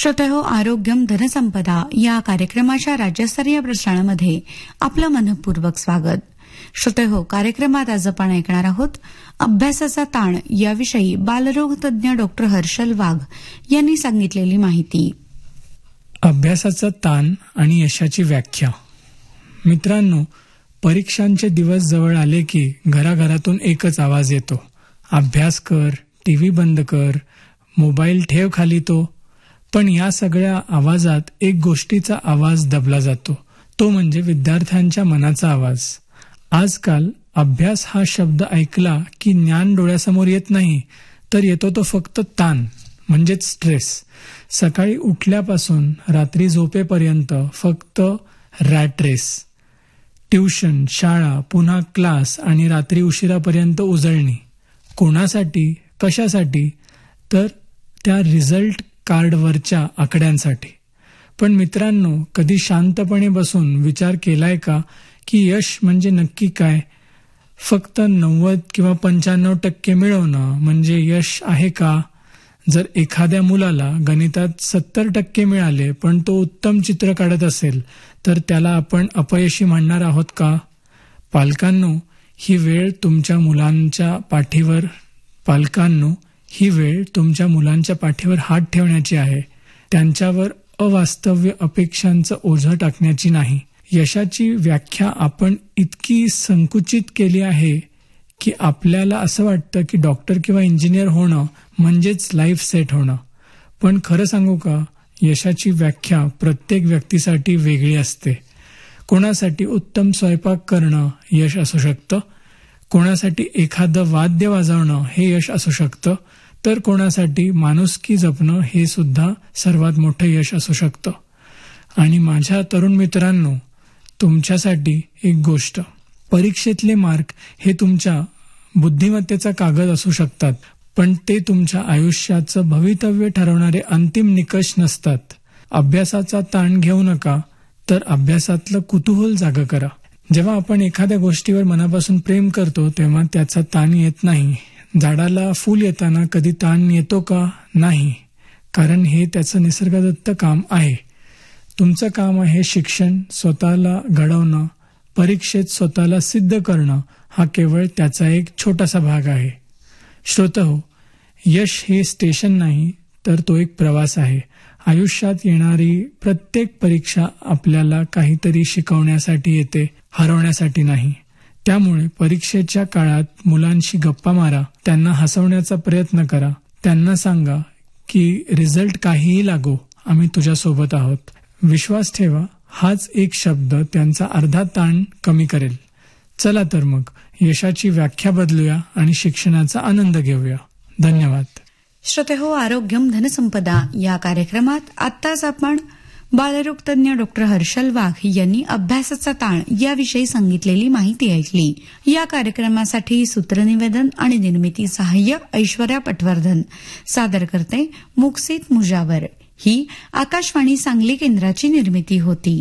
श्रोतेहो, आरोग्यम धनसंपदा या कार्यक्रमाच्या राज्यस्तरीय प्रसारणामध्ये आपलं मनपूर्वक स्वागत. श्रोतेहो, कार्यक्रमात आज आपण ऐकणार आहोत अभ्यासाचा ताण याविषयी बालरोग तज्ज्ञ डॉक्टर हर्षल वाघ यांनी सांगितलेली माहिती. अभ्यासाचा ताण आणि यशाची व्याख्या. मित्रांनो, परीक्षांचे दिवस जवळ आले की घराघरातून एकच आवाज येतो, अभ्यास कर, टीव्ही बंद कर, मोबाईल ठेव खाली तो. पण या सगळ्या आवाजात एक गोष्टीचा आवाज दबला जातो, तो म्हणजे विद्यार्थ्यांच्या मनाचा आवाज. आजकाल अभ्यास हा शब्द ऐकला की ज्ञान डोळ्यासमोर येत नाही, तर येतो तो फक्त ताण म्हणजेच स्ट्रेस. सकाळी उठल्यापासून रात्री झोपेपर्यंत फक्त रॅट रेस. ट्युशन, शाळा, पुन्हा क्लास आणि रात्री उशिरापर्यंत उजळणी. कोणासाठी, कशासाठी? तर त्या रिझल्ट कार्डवरच्या आकड्यांसाठी. पण मित्रांनो, कधी शांतपणे बसून विचार केलाय का की यश म्हणजे नक्की काय? फक्त 90 किंवा 95% मिळवणं म्हणजे यश आहे का? जर एखाद्या मुलाला गणितात 70% मिळाले पण तो उत्तम चित्र काढत असेल तर त्याला आपण अपयशी म्हणणार आहोत का? पालकांनो, ही वेळ तुमच्या मुलांच्या पाठीवर हात ठेवण्याची आहे, त्यांच्यावर अवास्तव्य अपेक्षांचं ओझं टाकण्याची नाही. यशाची व्याख्या आपण इतकी संकुचित केली आहे की आपल्याला असं वाटतं की डॉक्टर किंवा इंजिनियर होणं म्हणजेच लाईफ सेट होणं. पण खरं सांगू का, यशाची व्याख्या प्रत्येक व्यक्तीसाठी वेगळी असते. कोणासाठी उत्तम स्वयंपाक करणं यश असू शकतं, कोणासाठी एखादं वाद्य वाजवणं हे यश असू शकतं, तर कोणासाठी माणुसकी जपणं हे सुद्धा सर्वात मोठं यश असू शकतं. आणि माझ्या तरुण मित्रांनो, तुमच्यासाठी एक गोष्ट, परीक्षेतले मार्क हे तुमच्या बुद्धिमत्तेचा कागद असू शकतात, पण ते तुमच्या आयुष्याचं भवितव्य ठरवणारे अंतिम निकष नसतात. अभ्यासाचा ताण घेऊ नका, तर अभ्यासातलं कुतूहल जागं करा. जेव्हा आपण एखाद्या गोष्टीवर मनापासून प्रेम करतो तेव्हा त्याचा ताण येत नाही. झाडाला फूल येताना कधी ताण येतो का? नाही, कारण हे त्याचं निसर्गदत्त काम आहे. तुमचं काम आहे शिक्षण, स्वतःला घडवणं. परीक्षेत स्वतःला सिद्ध करणं हा केवळ त्याचा एक छोटासा भाग आहे. श्रोतहो, यश हे स्टेशन नाही, तर तो एक प्रवास आहे. आयुष्यात येणारी प्रत्येक परीक्षा आपल्याला काहीतरी शिकवण्यासाठी येते, हरवण्यासाठी नाही. त्यामुळे परीक्षेच्या काळात मुलांशी गप्पा मारा, त्यांना हसवण्याचा प्रयत्न करा. त्यांना सांगा की रिझल्ट काहीही लागो, आम्ही तुझ्यासोबत आहोत. विश्वास ठेवा, हाच एक शब्द त्यांचा अर्धा ताण कमी करेल. चला तर मग यशाची व्याख्या बदलूया आणि शिक्षणाचा आनंद घेऊया. धन्यवाद. श्रोतेहो, आरोग्यम धनसंपदा या कार्यक्रमात आत्ताच आपण बालरोग तज्ज्ञ डॉक्टर हर्षल वाघ यांनी अभ्यासाचा ताण याविषयी सांगितलेली माहिती ऐकली. या कार्यक्रमासाठी सूत्रनिवेदन आणि निर्मिती सहाय्य ऐश्वर्या पटवर्धन, सादर करते मुक्सित मुजावर. ही आकाशवाणी सांगली केंद्राची निर्मिती होती.